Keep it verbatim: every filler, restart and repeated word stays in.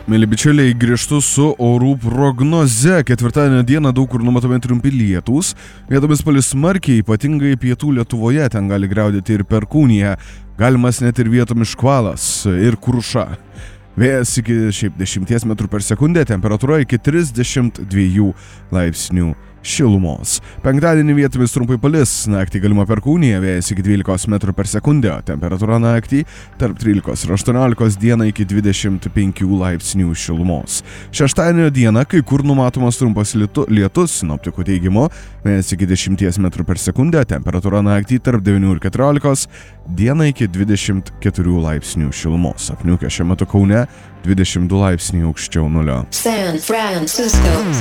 Mėly bičiuliai, grįžtu su orų prognoze. Ketvirtadienio dieną daug kur numatomi trumpi lietūs. Vietomis palis smarkiai, ypatingai pietų Lietuvoje, ten gali griaudėti ir perkūnija. Galimas net ir vietomis škvalas ir kruša. Vėjas iki šiaip dešimties metrų per sekundę, temperatūra iki trisdešimt dviejų laipsnių šilumos. Penktadienį vietomis trumpai palis, naktį galima perkūnija, vėjas iki dvylikos metrų per sekundę, temperatūra naktį tarp trylikos ir aštuoniolikos, dieną iki dvidešimt penkių laipsnių šilumos. Šeštadienio dieną kai kur numatomas trumpas lietus, sinoptikų teigimu, vėjas iki dešimties metrų per sekundę, temperatūra naktį tarp devynių ir keturiolikos, dieną iki dvidešimt keturių laipsnių šilumos. Apniukę šiuo metu Kaune dvidešimt du laipsniai aukščiau nulio. San Francisco.